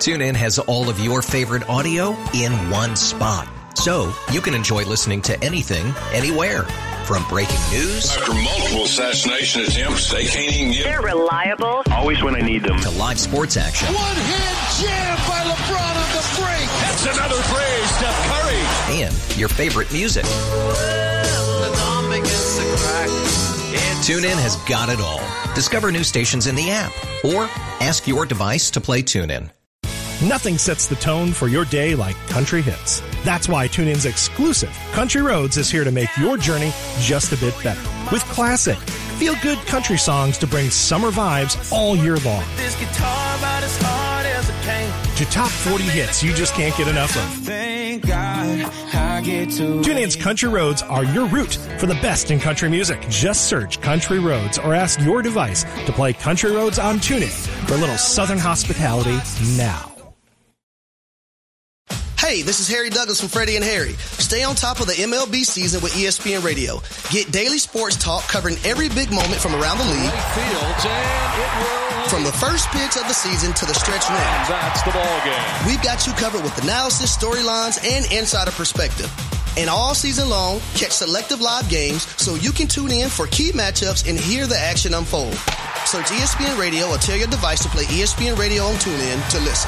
TuneIn has all of your favorite audio in one spot, so you can enjoy listening to anything, anywhere. From breaking news after multiple assassination attempts, they can't even get. They're reliable. Always when I need them. To live sports action. One-hand jam by LeBron on the break. That's another phrase, Steph Curry. And your favorite music. TuneIn has got it all. Discover new stations in the app or ask your device to play TuneIn. Nothing sets the tone for your day like country hits. That's why TuneIn's exclusive Country Roads is here to make your journey just a bit better. With classic, feel-good country songs to bring summer vibes all year long. This guitar about as hard as it came. To top 40 hits you just can't get enough of. Thank God I get to. TuneIn's Country Roads are your route for the best in country music. Just search Country Roads or ask your device to play Country Roads on TuneIn for a little Southern hospitality now. Hey, this is Harry Douglas from Freddie and Harry. Stay on top of the MLB season with ESPN Radio. Get daily sports talk covering every big moment from around the league. From the first pitch of the season to the stretch run. That's the ball game. We've got you covered with analysis, storylines, and insider perspective. And all season long, catch selective live games so you can tune in for key matchups and hear the action unfold. Search ESPN Radio or tell your device to play ESPN Radio on TuneIn to listen.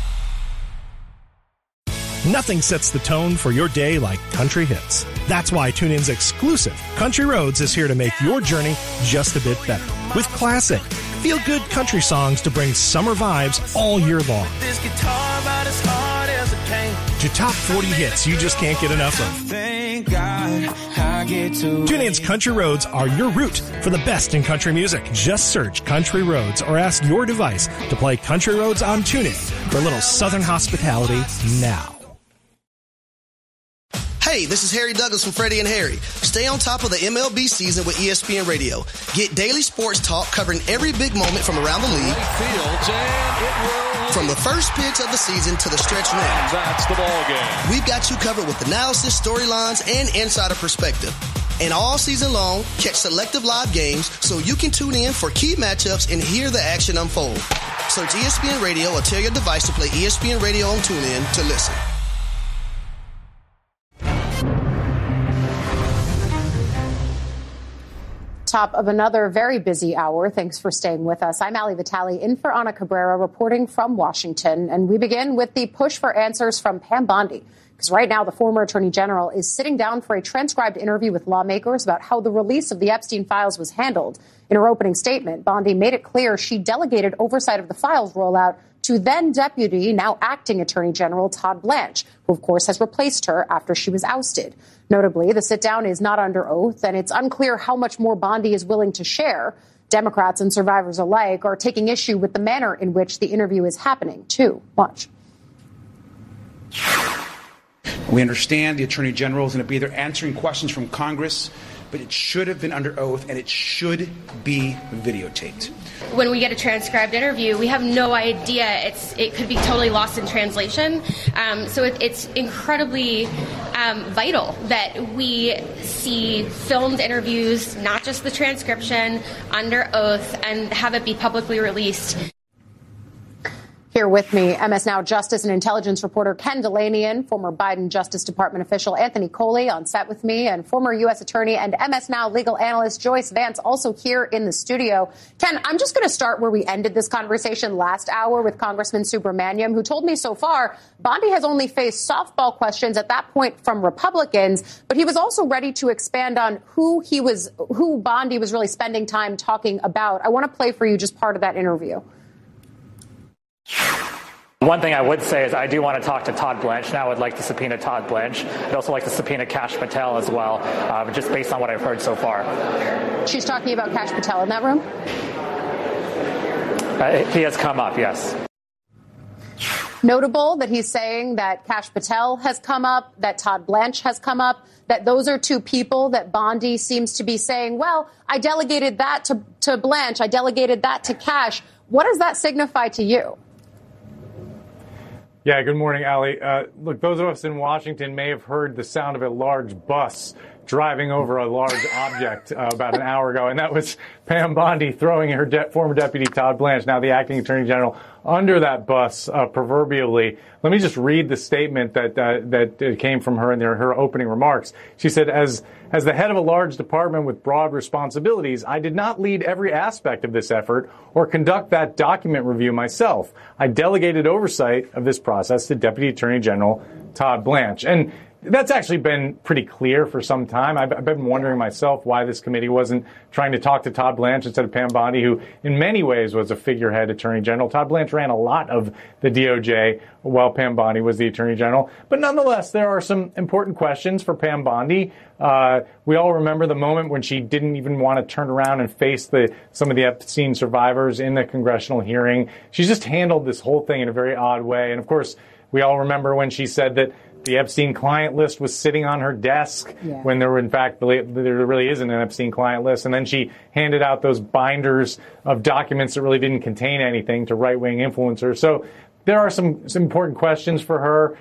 Nothing sets the tone for your day like country hits. That's why TuneIn's exclusive Country Roads is here to make your journey just a bit better. With classic, feel-good country songs to bring summer vibes all year long. This guitar about as hard as it came. To top 40 hits you just can't get enough of. Thank God I get to. TuneIn's Country Roads are your route for the best in country music. Just search Country Roads or ask your device to play Country Roads on TuneIn for a little Southern hospitality now. Hey, this is Harry Douglas from Freddie and Harry. Stay on top of the MLB season with ESPN Radio. Get daily sports talk covering every big moment from around the league. From the first pitch of the season to the stretch run. That's the ball game. We've got you covered with analysis, storylines, and insider perspective. And all season long, catch selective live games so you can tune in for key matchups and hear the action unfold. Search ESPN Radio or tell your device to play ESPN Radio on TuneIn to listen. Top of another very busy hour. Thanks for staying with us. I'm Ali Vitale in for Ana Cabrera reporting from Washington. And we begin with the push for answers from Pam Bondi. Because right now the former attorney general is sitting down for a transcribed interview with lawmakers about how the release of the Epstein files was handled. In her opening statement, Bondi made it clear she delegated oversight of the files rollout to then Deputy, now Acting Attorney General Todd Blanche, who, of course, has replaced her after she was ousted. Notably, the sit-down is not under oath, and it's unclear how much more Bondi is willing to share. Democrats and survivors alike are taking issue with the manner in which the interview is happening, too. Watch. We understand the Attorney General is going to be there answering questions from Congress, but it should have been under oath, and it should be videotaped. When we get a transcribed interview, we have no idea. It could be totally lost in translation. So it's incredibly vital that we see filmed interviews, not just the transcription, under oath, and have it be publicly released. Here with me, MS Now Justice and Intelligence reporter Ken Dilanian, former Biden Justice Department official Anthony Coley on set with me, and former U.S. Attorney and MS Now legal analyst Joyce Vance also here in the studio. Ken, I'm just going to start where we ended this conversation last hour with Congressman Subramaniam, who told me so far Bondi has only faced softball questions at that point from Republicans, but he was also ready to expand on who Bondi was really spending time talking about. I want to play for you just part of that interview. One thing I would say is I do want to talk to Todd Blanche now. I would like to subpoena Todd Blanche. I'd also like to subpoena Kash Patel as well, just based on what I've heard so far. She's talking about Kash Patel in that room? He has come up, yes. Notable that he's saying that Kash Patel has come up, that Todd Blanche has come up, that those are two people that Bondi seems to be saying, well, I delegated that to Blanche, I delegated that to Kash. What does that signify to you? Yeah, good morning, Ali. Look, those of us in Washington may have heard the sound of a large bus driving over a large object about an hour ago, and that was Pam Bondi throwing her former deputy Todd Blanche, now the acting attorney general, under that bus, proverbially. Let me just read the statement that came from her in her opening remarks. She said, as the head of a large department with broad responsibilities, I did not lead every aspect of this effort or conduct that document review myself. I delegated oversight of this process to Deputy Attorney General Todd Blanche. And that's actually been pretty clear for some time. I've been wondering myself why this committee wasn't trying to talk to Todd Blanche instead of Pam Bondi, who in many ways was a figurehead attorney general. Todd Blanche ran a lot of the DOJ while Pam Bondi was the attorney general. But nonetheless, there are some important questions for Pam Bondi. We all remember the moment when she didn't even want to turn around and face some of the Epstein survivors in the congressional hearing. She's just handled this whole thing in a very odd way. And of course, we all remember when she said that the Epstein client list was sitting on her desk when there really isn't an Epstein client list. And then she handed out those binders of documents that really didn't contain anything to right-wing influencers. So there are some important questions for her.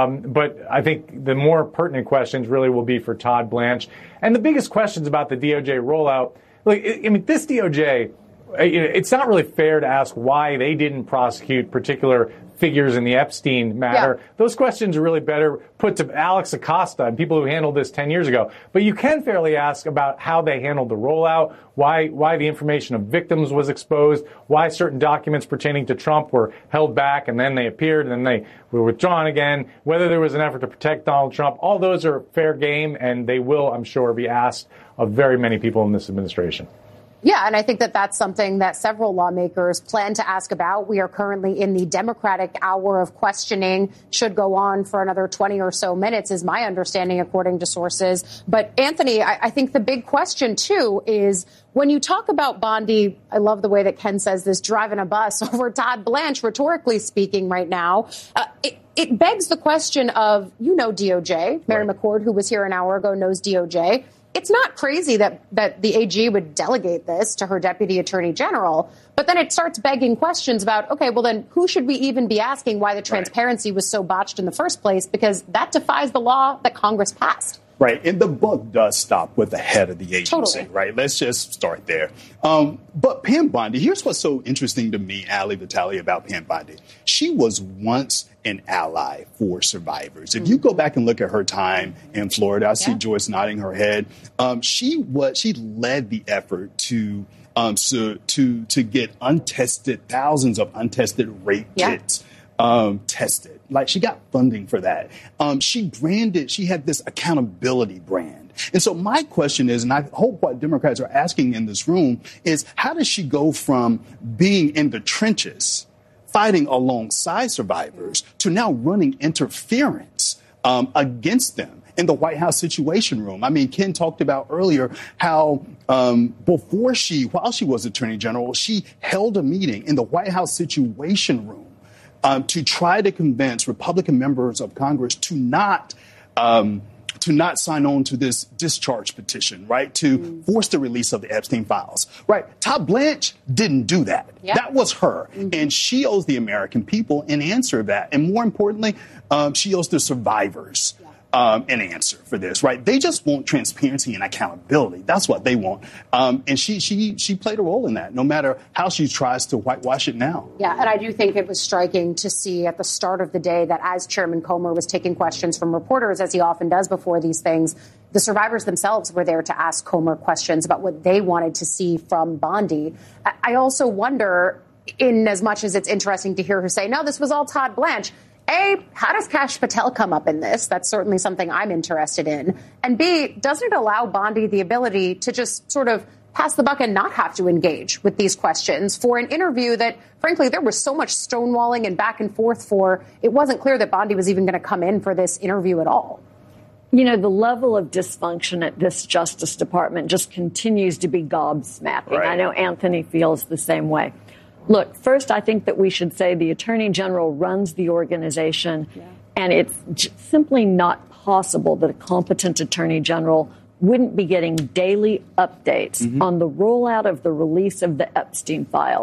But I think the more pertinent questions really will be for Todd Blanche. And the biggest questions about the DOJ rollout, this DOJ, it's not really fair to ask why they didn't prosecute particular figures in the Epstein matter. Yeah. Those questions are really better put to Alex Acosta and people who handled this 10 years ago. But you can fairly ask about how they handled the rollout, why the information of victims was exposed, why certain documents pertaining to Trump were held back and then they appeared and then they were withdrawn again, whether there was an effort to protect Donald Trump. All those are fair game, and they will, I'm sure, be asked of very many people in this administration. Yeah, and I think that that's something that several lawmakers plan to ask about. We are currently in the Democratic hour of questioning, should go on for another 20 or so minutes, is my understanding, according to sources. But, Anthony, I think the big question, too, is when you talk about Bondi, I love the way that Ken says this, driving a bus over Todd Blanche, rhetorically speaking right now, it begs the question of, DOJ. Mary McCord, who was here an hour ago, knows DOJ. It's not crazy that the AG would delegate this to her deputy attorney general, but then it starts begging questions about, okay, well, then who should we even be asking why the transparency was so botched in the first place? Because that defies the law that Congress passed. Right. And the buck does stop with the head of the agency, right? Let's just start there. But Pam Bondi, here's what's so interesting to me, Ali Vitale, about Pam Bondi. She was once an ally for survivors. If you go back and look at her time in Florida, I see Joyce nodding her head. She led the effort to get thousands of untested rape kits tested. Like, she got funding for that. She had this accountability brand. And so my question is, and I hope what Democrats are asking in this room, is how does she go from being in the trenches, fighting alongside survivors, to now running interference against them in the White House Situation Room? I mean, Ken talked about earlier how while she was Attorney General, she held a meeting in the White House Situation Room to try to convince Republican members of Congress to not sign on to this discharge petition, right, to force the release of the Epstein files, right? Todd Blanche didn't do that. Yep. That was her. Mm-hmm. And she owes the American people an answer to that. And more importantly, she owes the survivors an answer for this, right? They just want transparency and accountability. That's what they want. And she played a role in that, no matter how she tries to whitewash it now. Yeah, and I do think it was striking to see at the start of the day that as Chairman Comer was taking questions from reporters, as he often does before these things, the survivors themselves were there to ask Comer questions about what they wanted to see from Bondi. I also wonder, in as much as it's interesting to hear her say, no, this was all Todd Blanche, A, how does Kash Patel come up in this? That's certainly something I'm interested in. And B, doesn't it allow Bondi the ability to just sort of pass the buck and not have to engage with these questions for an interview that, frankly, there was so much stonewalling and back and forth for, it wasn't clear that Bondi was even going to come in for this interview at all. The level of dysfunction at this Justice Department just continues to be gobsmacking. Right. I know Anthony feels the same way. Look, first, I think that we should say the Attorney General runs the organization, and it's simply not possible that a competent Attorney General wouldn't be getting daily updates on the rollout of the release of the Epstein files,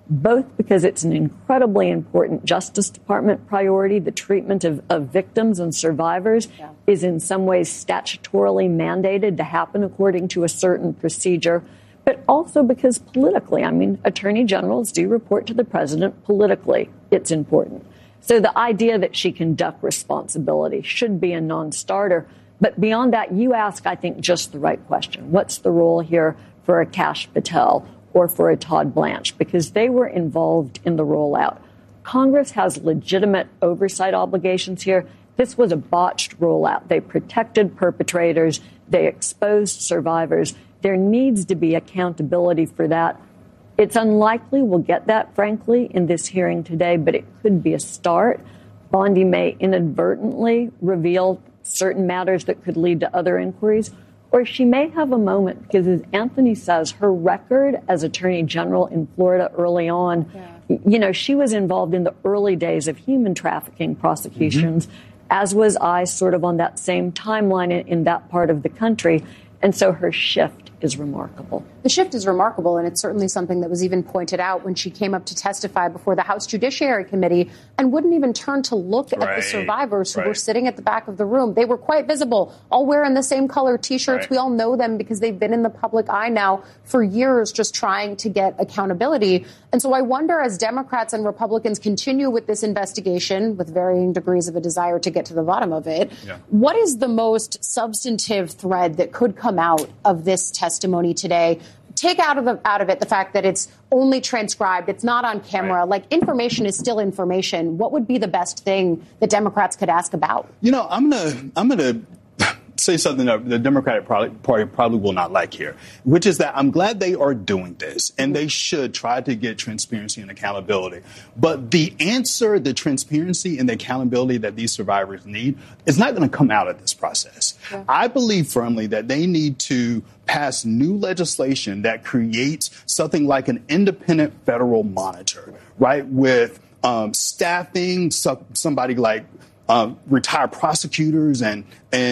both because it's an incredibly important Justice Department priority. The treatment of victims and survivors is in some ways statutorily mandated to happen according to a certain procedure, but also because politically, I mean, attorney generals do report to the president politically. It's important. So the idea that she can duck responsibility should be a non-starter. But beyond that, you ask, I think, just the right question. What's the role here for a Kash Patel or for a Todd Blanche? Because they were involved in the rollout. Congress has legitimate oversight obligations here. This was a botched rollout. They protected perpetrators. They exposed survivors. There needs to be accountability for that. It's unlikely we'll get that, frankly, in this hearing today, but it could be a start. Bondi may inadvertently reveal certain matters that could lead to other inquiries, or she may have a moment, because as Anthony says, her record as Attorney General in Florida early on, you know, she was involved in the early days of human trafficking prosecutions, as was I, sort of on that same timeline in that part of the country. And so her shift is remarkable. The shift is remarkable, and it's certainly something that was even pointed out when she came up to testify before the House Judiciary Committee and wouldn't even turn to look at the survivors who were sitting at the back of the room. They were quite visible, all wearing the same color T-shirts. We all know them because they've been in the public eye now for years, just trying to get accountability. And so I wonder, as Democrats and Republicans continue with this investigation with varying degrees of a desire to get to the bottom of it, what is the most substantive thread that could come out of this testimony today? Take out of it the fact that it's only transcribed, it's not on camera. Like, information is still information. What would be the best thing that Democrats could ask about? You know, I'm gonna say something that the Democratic Party probably will not like here, which is that I'm glad they are doing this, and they should try to get transparency and accountability. But the answer, the transparency and the accountability that these survivors need is not going to come out of this process. I believe firmly that they need to pass new legislation that creates something like an independent federal monitor, right, with staffing, somebody like retired prosecutors and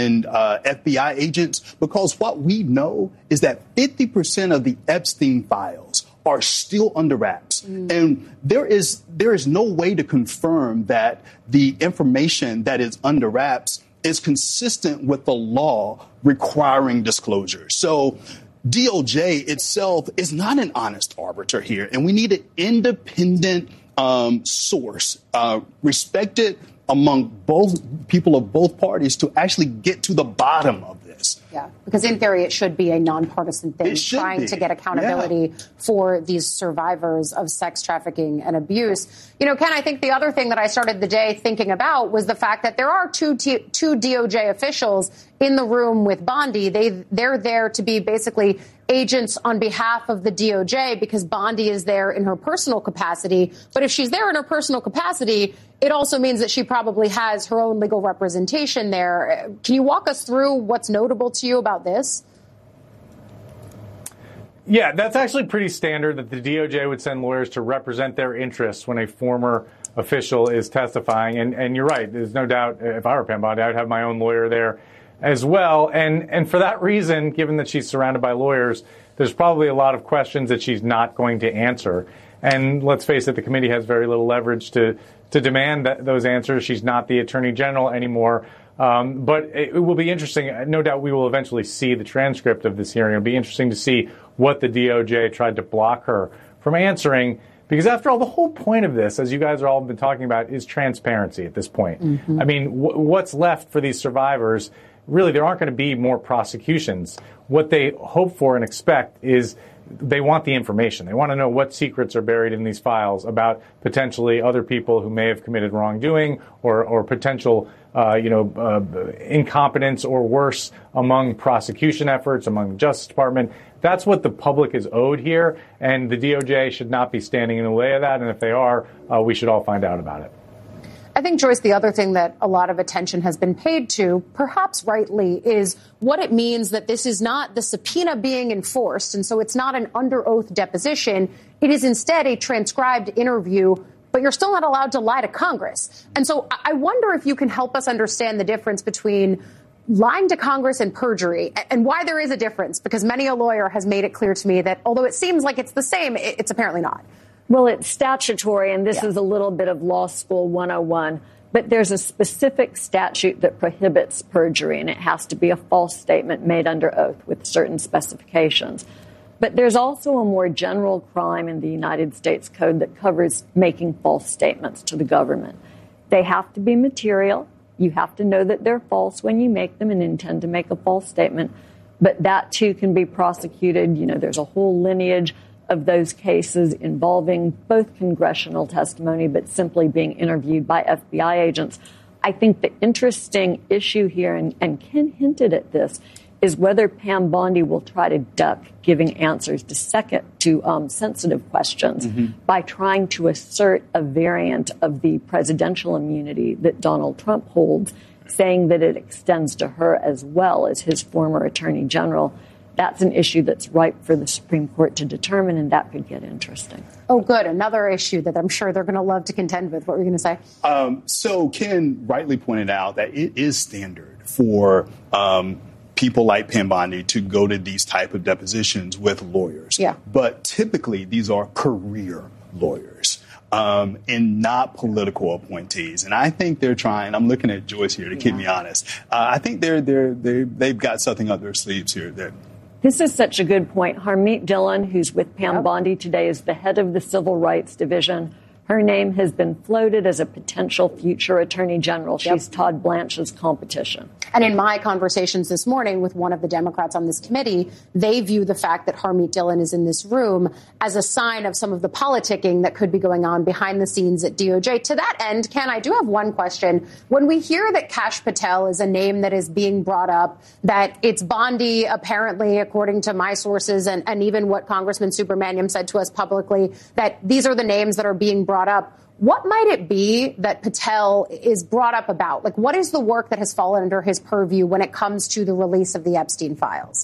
FBI agents, because what we know is that 50% of the Epstein files are still under wraps. And there is no way to confirm that the information that is under wraps is consistent with the law requiring disclosure. So DOJ itself is not an honest arbiter here, and we need an independent source, respected among both people of both parties, to actually get to the bottom of this. Yeah, because in theory, it should be a nonpartisan thing, trying to get accountability for these survivors of sex trafficking and abuse. You know, Ken, I think the other thing that I started the day thinking about was the fact that there are two DOJ officials in the room with Bondi. They're there to be basically agents on behalf of the DOJ because Bondi is there in her personal capacity. But if she's there in her personal capacity, it also means that she probably has her own legal representation there. Can you walk us through what's notable to you about this? Yeah, that's actually pretty standard that the DOJ would send lawyers to represent their interests when a former official is testifying. And you're right. There's no doubt if I were Pam Bondi, I would have my own lawyer there as well. And for that reason, given that she's surrounded by lawyers, there's probably a lot of questions that she's not going to answer. And let's face it, the committee has very little leverage to demand those answers. She's not the attorney general anymore. But it will be interesting. No doubt we will eventually see the transcript of this hearing. It'll be interesting to see what the DOJ tried to block her from answering. Because after all, the whole point of this, as you guys are all been talking about, is transparency at this point. I mean, what's left for these survivors? Really, there aren't going to be more prosecutions. What they hope for and expect is they want the information. They want to know what secrets are buried in these files about potentially other people who may have committed wrongdoing or potential, incompetence or worse among prosecution efforts, among the Justice Department. That's what the public is owed here, and the DOJ should not be standing in the way of that. And if they are, we should all find out about it. I think, Joyce, the other thing that a lot of attention has been paid to, perhaps rightly, is what it means that this is not the subpoena being enforced. And so it's not an under oath deposition. It is instead a transcribed interview, but you're still not allowed to lie to Congress. And so I wonder if you can help us understand the difference between lying to Congress and perjury, and why there is a difference, because many a lawyer has made it clear to me that although it seems like it's the same, it's apparently not. Well, it's statutory, and this is a little bit of law school 101. But there's a specific statute that prohibits perjury, and it has to be a false statement made under oath with certain specifications. But there's also a more general crime in the United States Code that covers making false statements to the government. They have to be material. You have to know that they're false when you make them and intend to make a false statement. But that, too, can be prosecuted. You know, there's a whole lineage of those cases involving both congressional testimony but simply being interviewed by FBI agents. I think the interesting issue here, and Ken hinted at this, is whether Pam Bondi will try to duck giving answers to sensitive questions by trying to assert a variant of the presidential immunity that Donald Trump holds, saying that it extends to her as well as his former attorney general. That's an issue that's ripe for the Supreme Court to determine, and that could get interesting. Oh, good. Another issue that I'm sure they're going to love to contend with. What were you going to say? So Ken rightly pointed out that it is standard for people like Pam Bondi to go to these type of depositions with lawyers. Yeah. But typically these are career lawyers and not political appointees. And I think they're trying. I'm looking at Joyce here to keep me honest. I think they've got something up their sleeves here. This is such a good point. Harmeet Dillon, who's with Pam Bondi today, is the head of the Civil Rights Division. Her name has been floated as a potential future attorney general. She's Todd Blanche's competition. And in my conversations this morning with one of the Democrats on this committee, they view the fact that Harmeet Dillon is in this room as a sign of some of the politicking that could be going on behind the scenes at DOJ. To that end, Ken, I do have one question. When we hear that Kash Patel is a name that is being brought up, that it's Bondi, apparently, according to my sources, and even what Congressman Subramaniam said to us publicly, that these are the names that are being brought up. What might it be that Patel is brought up about? Like, what is the work that has fallen under his purview when it comes to the release of the Epstein files?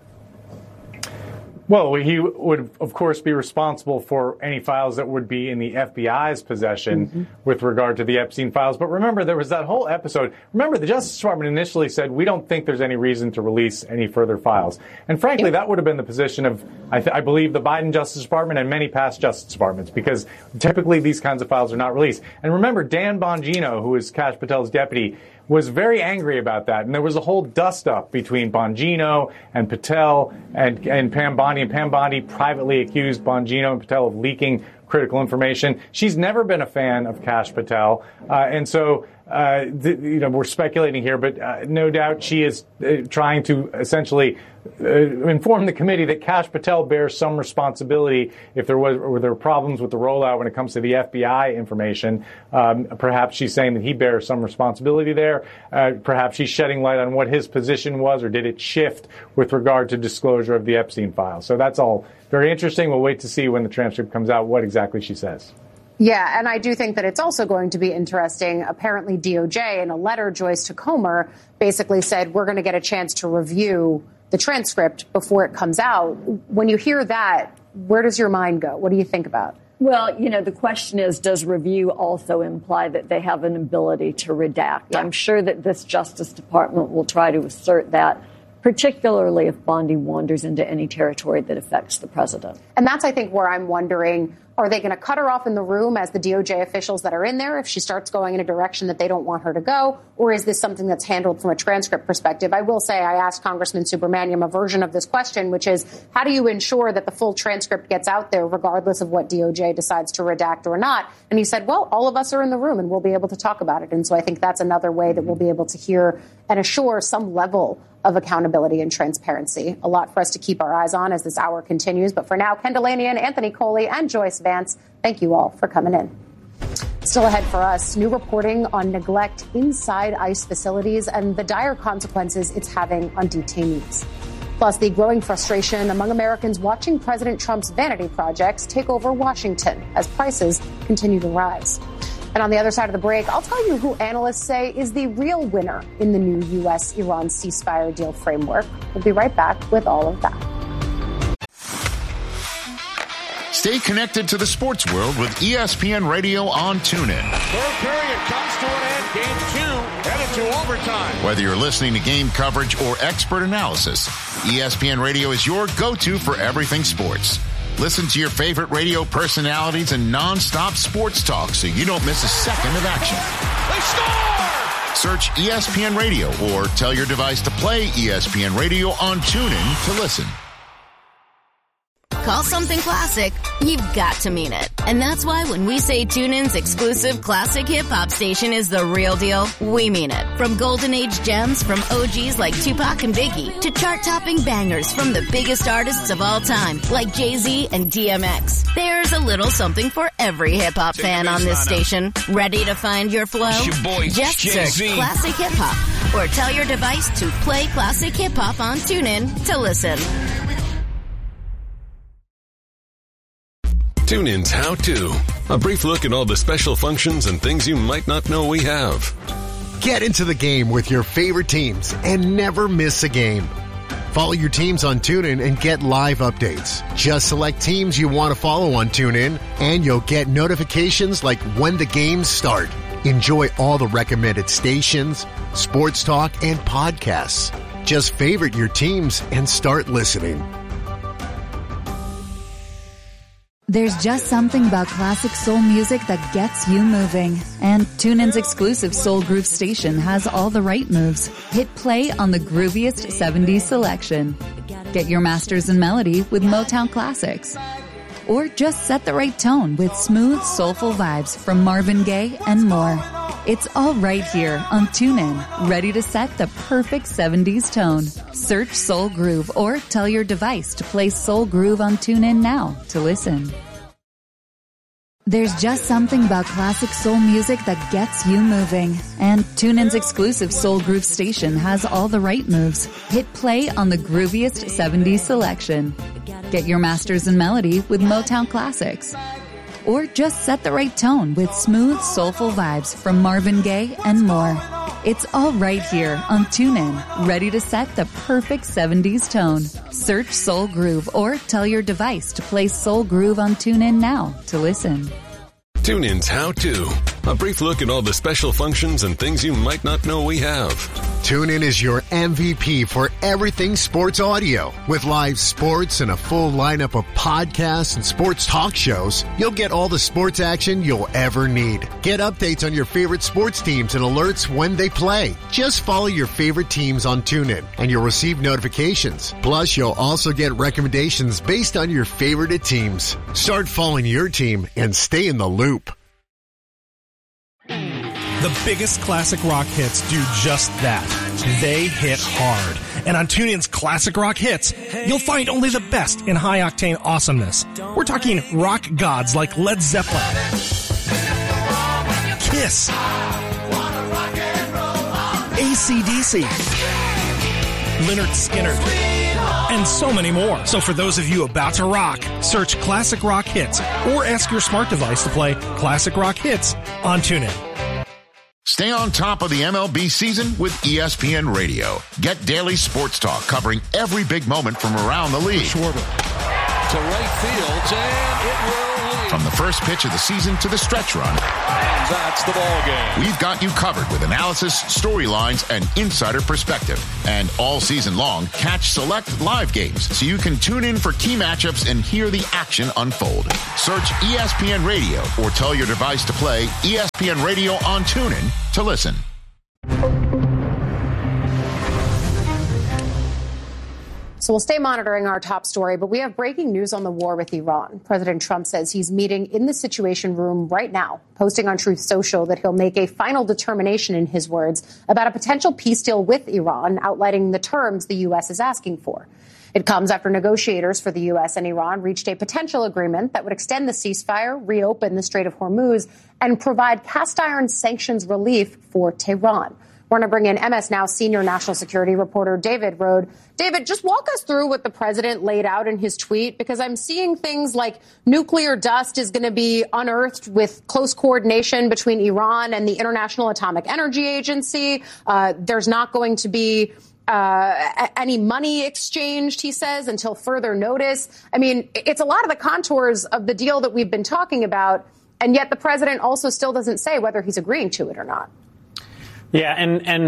Well, he would, of course, be responsible for any files that would be in the FBI's possession with regard to the Epstein files. But remember, there was that whole episode. Remember, the Justice Department initially said, we don't think there's any reason to release any further files. And frankly, that would have been the position of, I believe, the Biden Justice Department and many past Justice Departments, because typically these kinds of files are not released. And remember, Dan Bongino, who is Kash Patel's deputy, was very angry about that. And there was a whole dust-up between Bongino and Patel and Pam Bondi. And Pam Bondi privately accused Bongino and Patel of leaking critical information. She's never been a fan of Kash Patel. And so, we're speculating here, but no doubt she is trying to essentially inform the committee that Kash Patel bears some responsibility if there were problems with the rollout when it comes to the FBI information. Perhaps she's saying that he bears some responsibility there. Perhaps she's shedding light on what his position was, or did it shift with regard to disclosure of the Epstein files. So that's all very interesting. We'll wait to see when the transcript comes out what exactly she says. Yeah, and I do think that it's also going to be interesting. Apparently, DOJ, in a letter, Joyce to Comer, basically said, we're going to get a chance to review the transcript before it comes out. When you hear that, where does your mind go? What do you think about? Well, the question is, does review also imply that they have an ability to redact? Yeah. I'm sure that this Justice Department will try to assert that, particularly if Bondi wanders into any territory that affects the president. And that's, I think, where I'm wondering, are they going to cut her off in the room as the DOJ officials that are in there if she starts going in a direction that they don't want her to go? Or is this something that's handled from a transcript perspective? I will say I asked Congressman Subramaniam a version of this question, which is, how do you ensure that the full transcript gets out there regardless of what DOJ decides to redact or not? And he said, well, all of us are in the room and we'll be able to talk about it. And so I think that's another way that we'll be able to hear and assure some level of accountability and transparency. A lot for us to keep our eyes on as this hour continues. But for now, Ken Dilanian, Anthony Coley, and Joyce Vance, thank you all for coming in. Still ahead for us, new reporting on neglect inside ICE facilities and the dire consequences it's having on detainees. Plus, the growing frustration among Americans watching President Trump's vanity projects take over Washington as prices continue to rise. And on the other side of the break, I'll tell you who analysts say is the real winner in the new U.S.-Iran ceasefire deal framework. We'll be right back with all of that. Stay connected to the sports world with ESPN Radio on TuneIn. Third period comes to an end. Game 2 headed to overtime. Whether you're listening to game coverage or expert analysis, ESPN Radio is your go-to for everything sports. Listen to your favorite radio personalities and nonstop sports talk so you don't miss a second of action. They score! Search ESPN Radio or tell your device to play ESPN Radio on TuneIn to listen. Call something classic, you've got to mean it. And that's why when we say TuneIn's exclusive classic hip-hop station is the real deal, we mean it. From golden age gems from OGs like Tupac and Biggie to chart-topping bangers from the biggest artists of all time like Jay-Z and DMX. There's a little something for every hip-hop fan on this station. Ready to find your flow? It's your boy, Just Jay-Z. search Classic Hip-Hop or tell your device to play Classic Hip-Hop on TuneIn to listen. TuneIn's How To. A brief look at all the special functions and things you might not know we have. Get into the game with your favorite teams and never miss a game. Follow your teams on TuneIn and get live updates. Just select teams you want to follow on TuneIn and you'll get notifications like when the games start. Enjoy all the recommended stations, sports talk, and podcasts. Just favorite your teams and start listening. There's just something about classic soul music that gets you moving. And TuneIn's exclusive Soul Groove station has all the right moves. Hit play on the grooviest 70s selection. Get your masters in melody with Motown classics. Or just set the right tone with smooth, soulful vibes from Marvin Gaye and more. It's all right here on TuneIn, ready to set the perfect 70s tone. Search Soul Groove or tell your device to play Soul Groove on TuneIn now to listen. There's just something about classic soul music that gets you moving. And TuneIn's exclusive Soul Groove station has all the right moves. Hit play on the grooviest 70s selection. Get your masters in melody with Motown classics. Or just set the right tone with smooth, soulful vibes from Marvin Gaye and more. It's all right here on TuneIn, ready to set the perfect 70s tone. Search Soul Groove or tell your device to play Soul Groove on TuneIn now to listen. TuneIn's How To. A brief look at all the special functions and things you might not know we have. TuneIn is your MVP for everything sports audio. With live sports and a full lineup of podcasts and sports talk shows, you'll get all the sports action you'll ever need. Get updates on your favorite sports teams and alerts when they play. Just follow your favorite teams on TuneIn and you'll receive notifications. Plus, you'll also get recommendations based on your favorite teams. Start following your team and stay in the loop. The biggest classic rock hits do just that. They hit hard. And on TuneIn's Classic Rock Hits, you'll find only the best in high-octane awesomeness. We're talking rock gods like Led Zeppelin, Kiss, AC/DC, Lynyrd Skynyrd, and so many more. So for those of you about to rock, search Classic Rock Hits or ask your smart device to play Classic Rock Hits on TuneIn. Stay on top of the MLB season with ESPN Radio. Get daily sports talk covering every big moment from around the league. Schwarber to right field, and it will lead. From the first pitch of the season to the stretch run. And that's the ball game. We've got you covered with analysis, storylines, and insider perspective. And all season long, catch select live games so you can tune in for key matchups and hear the action unfold. Search ESPN Radio or tell your device to play ESPN Radio on TuneIn to listen. So we'll stay monitoring our top story, but we have breaking news on the war with Iran. President Trump says he's meeting in the Situation Room right now, posting on Truth Social that he'll make a final determination, in his words, about a potential peace deal with Iran, outlining the terms the U.S. is asking for. It comes after negotiators for the U.S. and Iran reached a potential agreement that would extend the ceasefire, reopen the Strait of Hormuz, and provide cast-iron sanctions relief for Tehran. We're going to bring in MS Now senior national security reporter David Rode. David, just walk us through what the president laid out in his tweet, because I'm seeing things like nuclear dust is going to be unearthed with close coordination between Iran and the International Atomic Energy Agency. There's not going to be any money exchanged, he says, until further notice. I mean, it's a lot of the contours of the deal that we've been talking about, and yet the president also still doesn't say whether he's agreeing to it or not. Yeah, and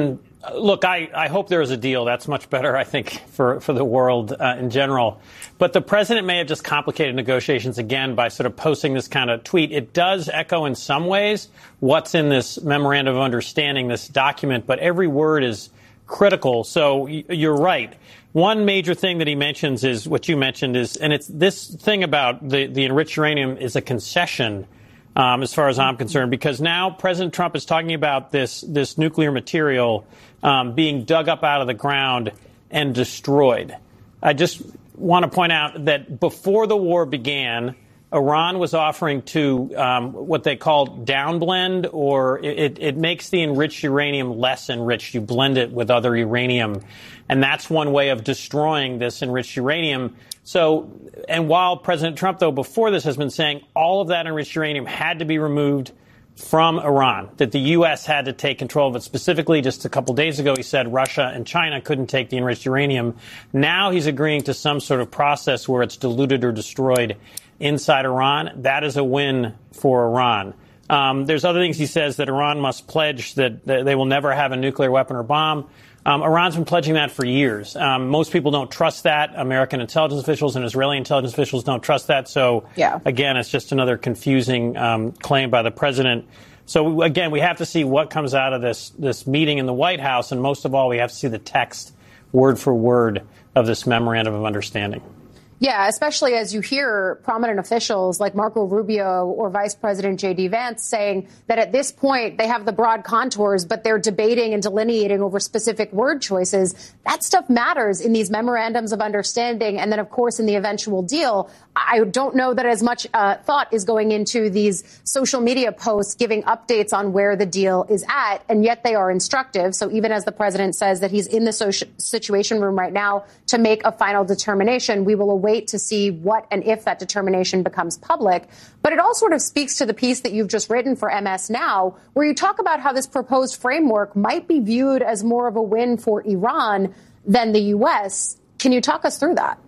Look, I hope there is a deal. That's much better, I think, for the world in general. But the president may have just complicated negotiations again by sort of posting this kind of tweet. It does echo in some ways what's in this memorandum of understanding, this document, but every word is critical. So you're right. One major thing that he mentions is what you mentioned is, and it's this thing about the enriched uranium is a concession. As far as I'm concerned, because now President Trump is talking about this nuclear material being dug up out of the ground and destroyed. I just want to point out that before the war began, Iran was offering to what they call downblend, or it makes the enriched uranium less enriched. You blend it with other uranium, and that's one way of destroying this enriched uranium. So, and while President Trump, though, before this has been saying all of that enriched uranium had to be removed from Iran, that the U.S. had to take control of it. Specifically, just a couple days ago, he said Russia and China couldn't take the enriched uranium. Now he's agreeing to some sort of process where it's diluted or destroyed inside Iran. That is a win for Iran. There's other things he says, that Iran must pledge that they will never have a nuclear weapon or bomb. Iran's been pledging that for years. Most people don't trust that. American intelligence officials and Israeli intelligence officials don't trust that. So, again, it's just another confusing claim by the president. So, again, we have to see what comes out of this meeting in the White House. And most of all, we have to see the text, word for word, of this memorandum of understanding. Yeah, especially as you hear prominent officials like Marco Rubio or Vice President J.D. Vance saying that at this point they have the broad contours, but they're debating and delineating over specific word choices. That stuff matters in these memorandums of understanding. And then, of course, in the eventual deal, I don't know that as much thought is going into these social media posts giving updates on where the deal is at, and yet they are instructive. So even as the president says that he's in the situation room right now to make a final determination, we will await to see what and if that determination becomes public. But it all sort of speaks to the piece that you've just written for MS Now, where you talk about how this proposed framework might be viewed as more of a win for Iran than the U.S. Can you talk us through that?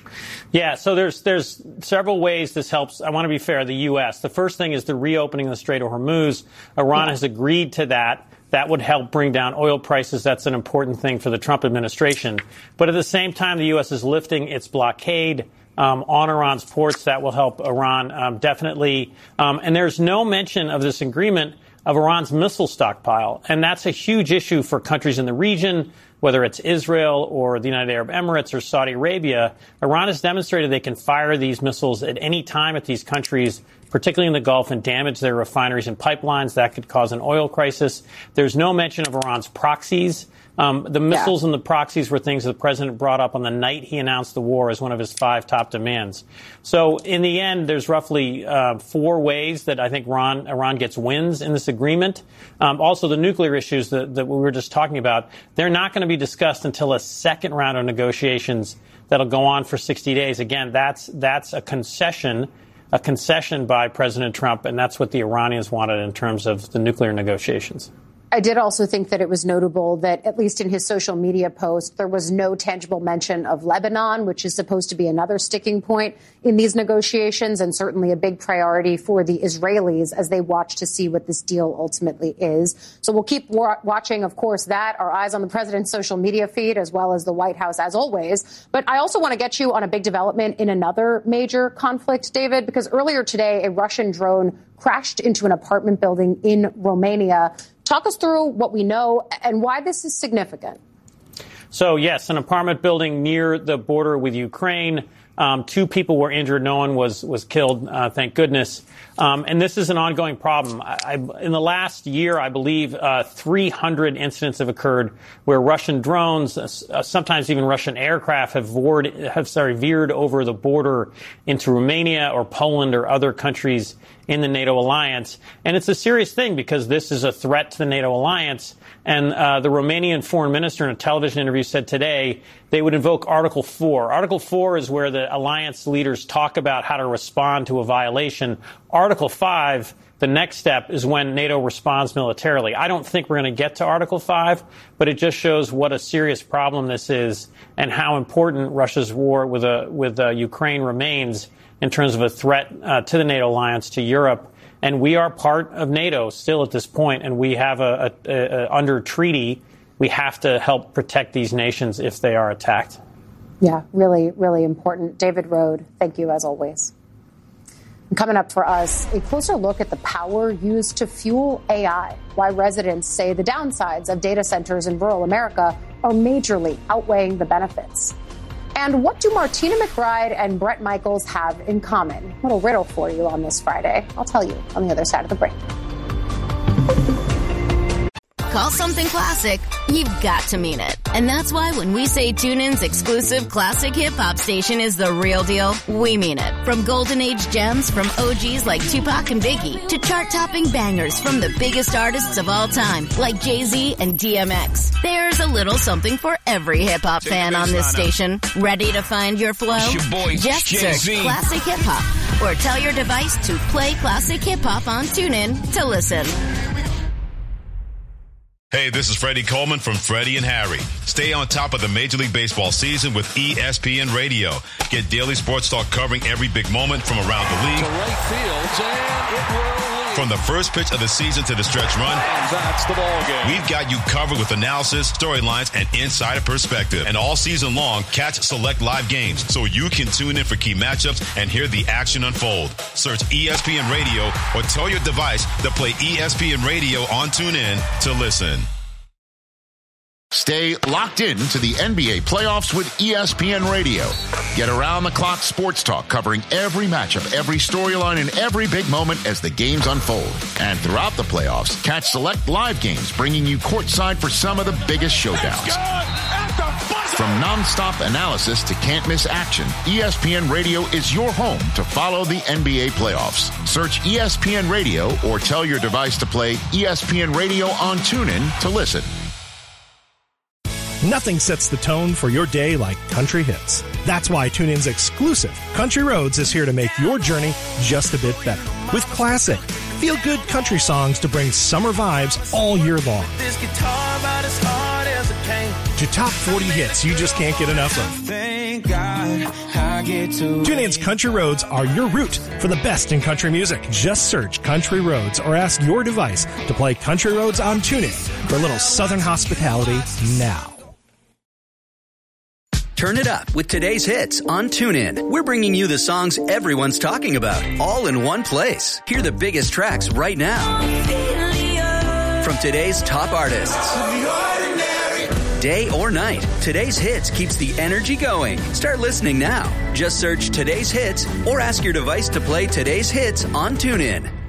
Yeah, so there's several ways this helps. I want to be fair, the U.S. The first thing is the reopening of the Strait of Hormuz. Iran has agreed to that. That would help bring down oil prices. That's an important thing for the Trump administration. But at the same time, the U.S. is lifting its blockade on Iran's ports. That will help Iran definitely. And there's no mention of this agreement of Iran's missile stockpile. And that's a huge issue for countries in the region, whether it's Israel or the United Arab Emirates or Saudi Arabia. Iran has demonstrated they can fire these missiles at any time at these countries, particularly in the Gulf, and damage their refineries and pipelines. That could cause an oil crisis. There's no mention of Iran's proxies. The missiles and the proxies were things that the president brought up on the night he announced the war as one of his 5 top demands. So in the end, there's roughly 4 ways that I think Iran gets wins in this agreement. Also, the nuclear issues that we were just talking about, they're not going to be discussed until a second round of negotiations that'll go on for 60 days. Again, that's a concession by President Trump, and that's what the Iranians wanted in terms of the nuclear negotiations. I did also think that it was notable that, at least in his social media post, there was no tangible mention of Lebanon, which is supposed to be another sticking point in these negotiations, and certainly a big priority for the Israelis as they watch to see what this deal ultimately is. So we'll keep watching, of course, that, our eyes on the president's social media feed, as well as the White House, as always. But I also want to get you on a big development in another major conflict, David, because earlier today, a Russian drone crashed into an apartment building in Romania. Talk us through what we know and why this is significant. So, yes, an apartment building near the border with Ukraine. 2 people were injured. No one was killed, thank goodness. And this is an ongoing problem. In the last year, I believe 300 incidents have occurred where Russian drones, sometimes even Russian aircraft, have veered over the border into Romania or Poland or other countries in the NATO alliance. And it's a serious thing because this is a threat to the NATO alliance. And the Romanian foreign minister in a television interview said today they would invoke Article 4. Article 4 is where the alliance leaders talk about how to respond to a violation. Article 5, the next step, is when NATO responds militarily. I don't think we're going to get to Article 5, but it just shows what a serious problem this is and how important Russia's war with Ukraine remains in terms of a threat to the NATO alliance, to Europe. And we are part of NATO still at this point, and we have under treaty we have to help protect these nations if they are attacked. Yeah, really, really important. David Rode, thank you as always. And coming up for us, a closer look at the power used to fuel AI, why residents say the downsides of data centers in rural America are majorly outweighing the benefits. And what do Martina McBride and Bret Michaels have in common? A little riddle for you on this Friday. I'll tell you on the other side of the break. Call something classic, you've got to mean it. And that's why when we say TuneIn's exclusive classic hip-hop station is the real deal, we mean it. From golden age gems from OGs like Tupac and Biggie to chart-topping bangers from the biggest artists of all time like Jay-Z and DMX. There's a little something for every hip-hop fan on this station. Ready to find your flow? Just search Classic Hip-Hop or tell your device to play Classic Hip-Hop on TuneIn to listen. Hey, this is Freddie Coleman from Freddie and Harry. Stay on top of the Major League Baseball season with ESPN Radio. Get daily sports talk covering every big moment from around the league. To right field, and it will lead. From the first pitch of the season to the stretch run. And that's the ball game. We've got you covered with analysis, storylines, and insider perspective. And all season long, catch select live games so you can tune in for key matchups and hear the action unfold. Search ESPN Radio or tell your device to play ESPN Radio on TuneIn to listen. Stay locked in to the NBA playoffs with ESPN Radio. Get around-the-clock sports talk covering every matchup, every storyline, and every big moment as the games unfold. And throughout the playoffs, catch select live games bringing you courtside for some of the biggest showdowns. From nonstop analysis to can't-miss action, ESPN Radio is your home to follow the NBA playoffs. Search ESPN Radio or tell your device to play ESPN Radio on TuneIn to listen. Nothing sets the tone for your day like country hits. That's why TuneIn's exclusive Country Roads is here to make your journey just a bit better. With classic, feel-good country songs to bring summer vibes all year long. This guitar about as hard as it came. To top 40 hits you just can't get enough of. Thank God I get to. TuneIn's Country Roads are your route for the best in country music. Just search Country Roads or ask your device to play Country Roads on TuneIn for a little Southern hospitality now. Turn it up with today's hits on TuneIn. We're bringing you the songs everyone's talking about, all in one place. Hear the biggest tracks right now. From today's top artists. Day or night, today's hits keeps the energy going. Start listening now. Just search today's hits or ask your device to play today's hits on TuneIn.